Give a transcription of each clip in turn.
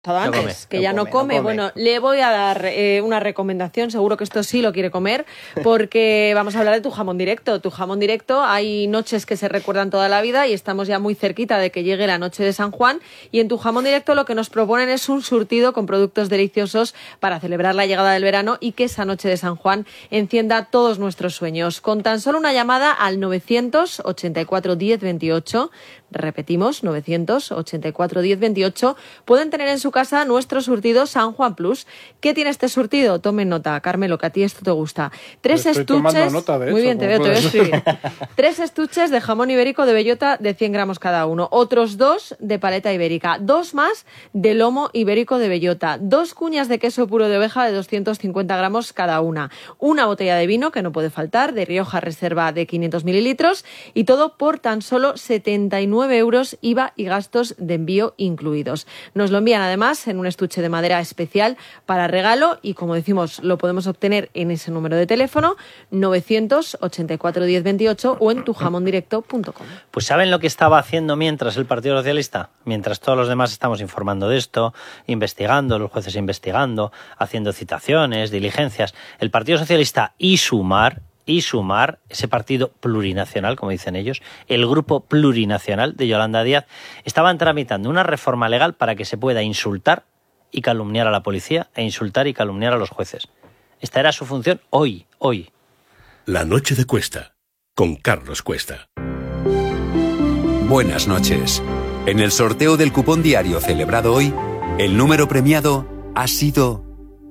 Antes, que ya no come. Bueno, le voy a dar una recomendación, seguro que esto sí lo quiere comer, porque vamos a hablar de tu jamón directo. Tu jamón directo, hay noches que se recuerdan toda la vida y estamos ya muy cerquita de que llegue la noche de San Juan, y en tu jamón directo lo que nos proponen es un surtido con productos deliciosos para celebrar la llegada del verano y que esa noche de San Juan encienda todos nuestros sueños. Con tan solo una llamada al 984 10 28, repetimos, 984 10 28, pueden tener en su casa nuestro surtido San Juan Plus. ¿Qué tiene este surtido? Tomen nota, Carmelo, que a ti esto te gusta. 3 estuches, muy bien, te veo, te voy a escribir. 3 estuches de jamón ibérico de bellota de 100 gramos cada uno, otros 2 de paleta ibérica, 2 más de lomo ibérico de bellota, 2 cuñas de queso puro de oveja de 250 gramos cada una botella de vino, que no puede faltar, de Rioja Reserva de 500 mililitros, y todo por tan solo 79 euros, IVA y gastos de envío incluidos. Nos lo envían además en un estuche de madera especial para regalo y, como decimos, lo podemos obtener en ese número de teléfono 984 10 28 o en tujamondirecto.com. Pues ¿saben lo que estaba haciendo mientras el Partido Socialista? Mientras todos los demás estamos informando de esto, investigando, los jueces investigando, haciendo citaciones, diligencias, el Partido Socialista y Sumar, ese partido plurinacional, como dicen ellos, el grupo plurinacional de Yolanda Díaz, estaban tramitando una reforma legal para que se pueda insultar y calumniar a la policía e insultar y calumniar a los jueces. Esta era su función hoy. La noche de Cuesta, con Carlos Cuesta. Buenas noches. En el sorteo del cupón diario celebrado hoy, el número premiado ha sido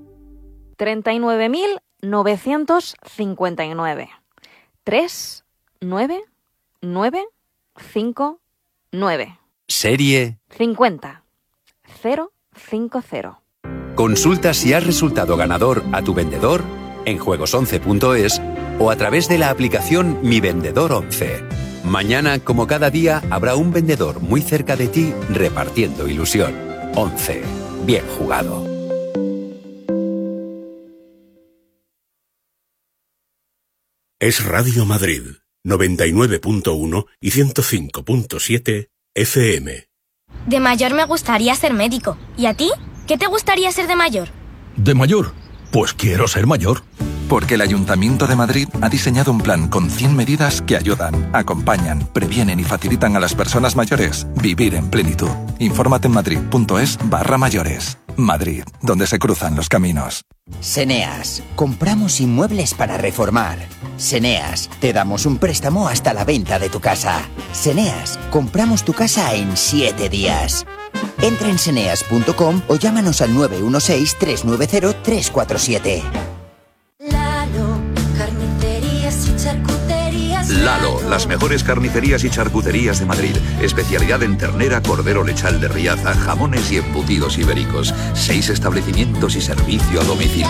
39.959. 39959. Serie 50 050. Consulta si has resultado ganador a tu vendedor en juegos11.es o a través de la aplicación Mi Vendedor 11. Mañana, como cada día, habrá un vendedor muy cerca de ti repartiendo ilusión. 11. Bien jugado. Es Radio Madrid, 99.1 y 105.7 FM. De mayor me gustaría ser médico. ¿Y a ti? ¿Qué te gustaría ser de mayor? ¿De mayor? Pues quiero ser mayor. Porque el Ayuntamiento de Madrid ha diseñado un plan con 100 medidas que ayudan, acompañan, previenen y facilitan a las personas mayores vivir en plenitud. Infórmate en madrid.es/mayores. Madrid, donde se cruzan los caminos. Seneas, compramos inmuebles para reformar. Seneas, te damos un préstamo hasta la venta de tu casa. Seneas, compramos tu casa en 7 días. Entra en seneas.com o llámanos al 916-390-347. Lalo, las mejores carnicerías y charcuterías de Madrid. Especialidad en ternera, cordero lechal de Riaza, jamones y embutidos ibéricos. 6 establecimientos y servicio a domicilio.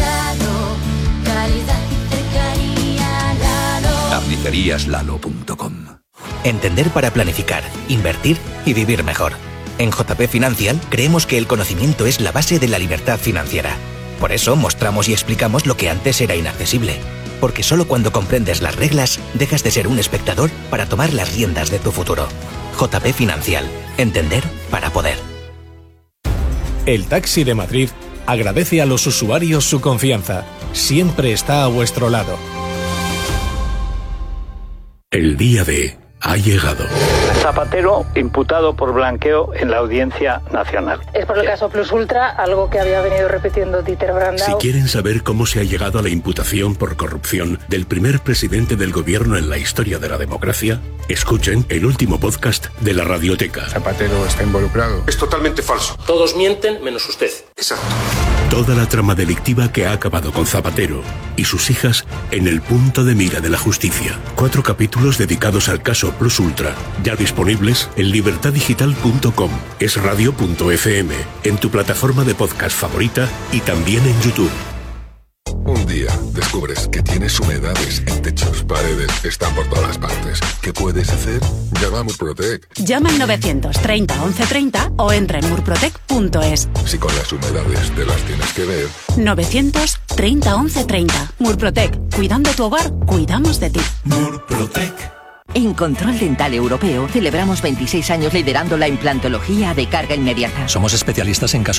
Carniceríaslalo.com. Entender para planificar, invertir y vivir mejor. En JP Financial creemos que el conocimiento es la base de la libertad financiera. Por eso mostramos y explicamos lo que antes era inaccesible. Porque solo cuando comprendes las reglas, dejas de ser un espectador para tomar las riendas de tu futuro. JP Financial. Entender para poder. El Taxi de Madrid agradece a los usuarios su confianza. Siempre está a vuestro lado. El día D ha llegado. Zapatero imputado por blanqueo en la Audiencia Nacional. Es por el caso Plus Ultra, algo que había venido repitiendo Dieter Brandau. Si quieren saber cómo se ha llegado a la imputación por corrupción del primer presidente del gobierno en la historia de la democracia, escuchen el último podcast de la Radioteca. Zapatero está involucrado. Es totalmente falso. Todos mienten menos usted. Exacto. Toda la trama delictiva que ha acabado con Zapatero y sus hijas en el punto de mira de la justicia. 4 capítulos dedicados al caso Plus Ultra, ya disponibles en libertaddigital.com, esradio.fm, en tu plataforma de podcast favorita y también en YouTube. Un día descubres que tienes humedades en techos, paredes, están por todas partes. ¿Qué puedes hacer? Llama a Murprotec. Llama al 930 1130 o entra en murprotec.es. Si con las humedades te las tienes que ver. 930 1130. Murprotec. Cuidando tu hogar, cuidamos de ti. Murprotec. En Control Dental Europeo celebramos 26 años liderando la implantología de carga inmediata. Somos especialistas en casos